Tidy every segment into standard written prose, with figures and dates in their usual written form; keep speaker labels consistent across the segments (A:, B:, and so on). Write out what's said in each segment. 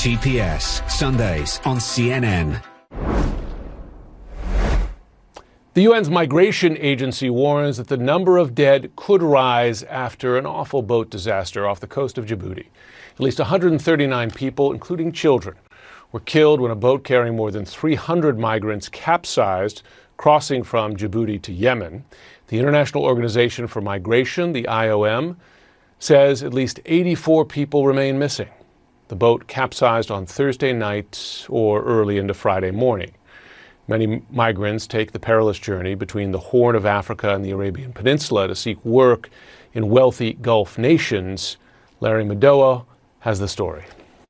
A: GPS, Sundays on CNN.
B: The UN's migration agency warns that the number of dead could rise after an awful boat disaster off the coast of Djibouti. At least 139 people, including children, were killed when a boat carrying more than 300 migrants capsized, crossing from Djibouti to Yemen. The International Organization for Migration, the IOM, says at least 84 people remain missing. The boat capsized on Thursday night or early into Friday morning. Many migrants take the perilous journey between the Horn of Africa and the Arabian Peninsula to seek work in wealthy Gulf nations. Larry Madowo has the story.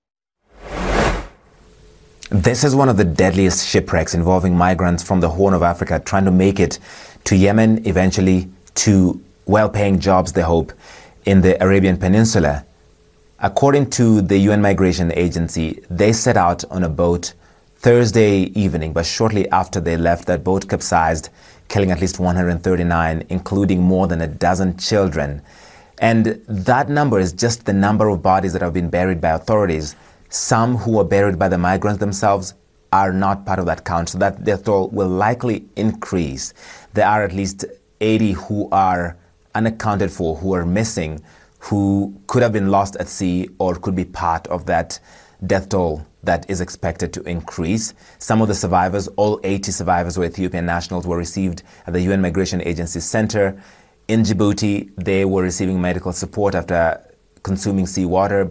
C: This is one of the deadliest shipwrecks involving migrants from the Horn of Africa trying to make it to Yemen, eventually to well-paying jobs, they hope, in the Arabian Peninsula. According to the UN Migration Agency, they set out on a boat Thursday evening, but shortly after they left, that boat capsized, killing at least 139, including more than a dozen children. And that number is just the number of bodies that have been buried by authorities. Some who were buried by the migrants themselves are not part of that count, so that death toll will likely increase. There are at least 80 who are unaccounted for, who are missing, who could have been lost at sea or could be part of that death toll that is expected to increase. Some of the survivors, all 80 survivors were Ethiopian nationals, were received at the UN Migration Agency Center in Djibouti. They were receiving medical support after consuming seawater.